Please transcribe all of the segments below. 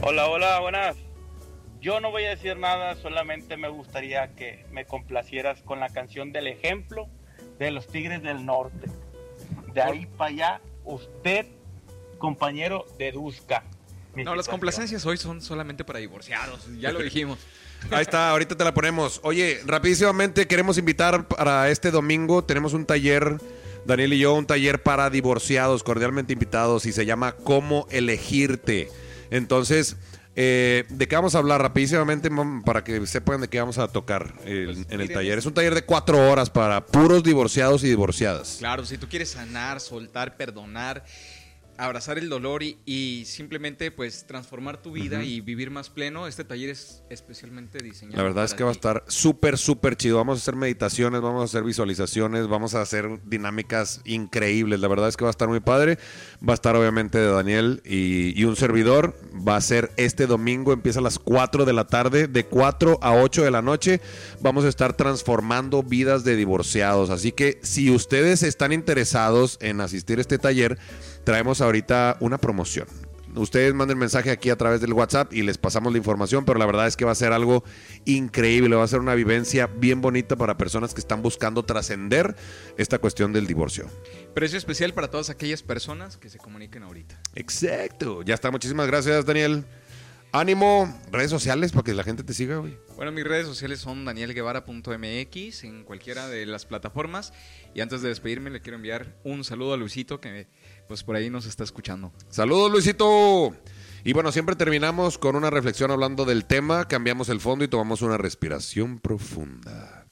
Hola, hola, buenas. Yo no voy a decir nada, solamente me gustaría que me complacieras con la canción del ejemplo de los Tigres del Norte. De ahí para allá, usted, compañero, deduzca. No, las complacencias hoy son solamente para divorciados, ya lo dijimos. Ahí está, ahorita te la ponemos. Oye, rapidísimamente queremos invitar para este domingo, tenemos un taller, Daniel y yo, un taller para divorciados, cordialmente invitados, y se llama ¿Cómo elegirte? Entonces, ¿de qué vamos a hablar rapidísimamente para que sepan de qué vamos a tocar en el taller? Es un taller de 4 horas para puros divorciados y divorciadas. Claro, si tú quieres sanar, soltar, perdonar, abrazar el dolor y simplemente pues transformar tu vida y vivir más pleno, este taller es especialmente diseñado. La verdad es para que va a ti. estar súper, súper chido. Vamos a hacer meditaciones, vamos a hacer visualizaciones, vamos a hacer dinámicas increíbles. La verdad es que va a estar muy padre. Va a estar obviamente de Daniel y un servidor. Va a ser este domingo, empieza a las 4 de la tarde, de 4 a 8 de la noche. Vamos a estar transformando vidas de divorciados. Así que si ustedes están interesados en asistir a este taller, traemos ahorita una promoción. Ustedes manden mensaje aquí a través del WhatsApp y les pasamos la información, pero la verdad es que va a ser algo increíble, va a ser una vivencia bien bonita para personas que están buscando trascender esta cuestión del divorcio. Precio especial para todas aquellas personas que se comuniquen ahorita. Exacto, ya está, muchísimas gracias, Daniel. Ánimo, redes sociales para que la gente te siga, güey. Bueno, mis redes sociales son danielguevara.mx en cualquiera de las plataformas. Y antes de despedirme le quiero enviar un saludo a Luisito que pues por ahí nos está escuchando. Saludos, Luisito. Y bueno, siempre terminamos con una reflexión hablando del tema, cambiamos el fondo y tomamos una respiración profunda.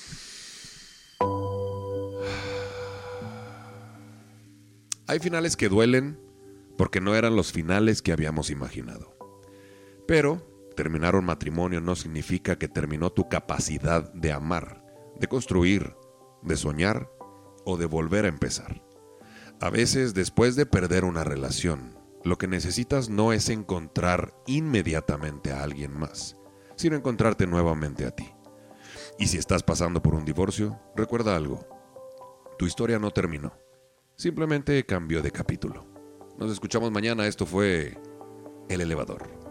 Hay finales que duelen porque no eran los finales que habíamos imaginado. Pero terminar un matrimonio no significa que terminó tu capacidad de amar, de construir, de soñar o de volver a empezar. A veces, después de perder una relación, lo que necesitas no es encontrar inmediatamente a alguien más, sino encontrarte nuevamente a ti. Y si estás pasando por un divorcio, recuerda algo. Tu historia no terminó. Simplemente cambió de capítulo. Nos escuchamos mañana. Esto fue El Elevador.